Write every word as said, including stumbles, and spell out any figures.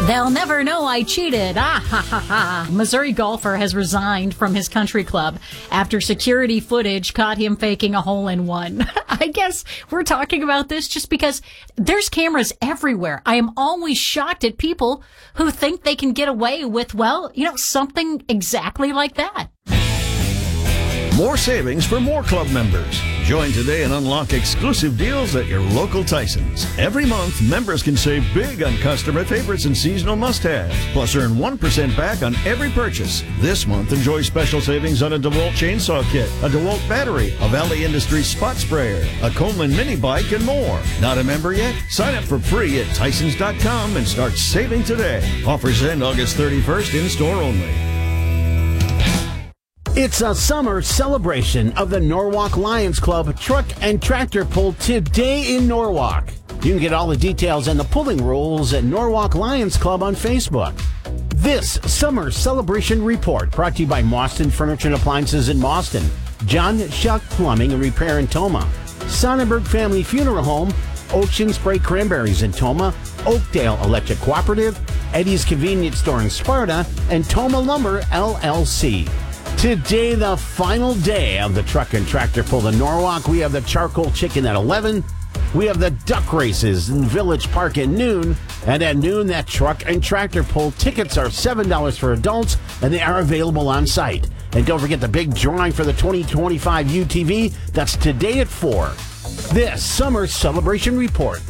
They'll never know I cheated. Ah, ha, ha, ha. Missouri golfer has resigned from his country club after security footage caught him faking a hole-in-one. I guess we're talking about this just because there's cameras everywhere. I am always shocked at people who think they can get away with, well, you know, something exactly like that. More savings for more club members. Join today and unlock exclusive deals at your local Tyson's. Every month, members can save big on customer favorites and seasonal must-haves. Plus, earn one percent back on every purchase. This month, enjoy special savings on a DeWalt chainsaw kit, a DeWalt battery, a Valley Industries spot sprayer, a Coleman mini bike, and more. Not a member yet? Sign up for free at Tysons dot com and start saving today. Offers end August thirty-first, in-store only. It's a summer celebration of the Norwalk Lions Club Truck and Tractor Pull today in Norwalk. You can get all the details and the pulling rules at Norwalk Lions Club on Facebook. This summer celebration report brought to you by Mauston Furniture and Appliances in Mauston, John Shuck Plumbing and Repair in Toma, Sonnenberg Family Funeral Home, Ocean Spray Cranberries in Toma, Oakdale Electric Cooperative, Eddie's Convenience Store in Sparta, and Toma Lumber L L C. Today, the final day of the Truck and Tractor Pull in Norwalk. We have the Charcoal Chicken at eleven. We have the Duck Races in Village Park at noon. And at noon, that Truck and Tractor Pull tickets are seven dollars for adults, and they are available on site. And don't forget the big drawing for the twenty twenty-five U T V. That's today at four. This Summer Celebration Report.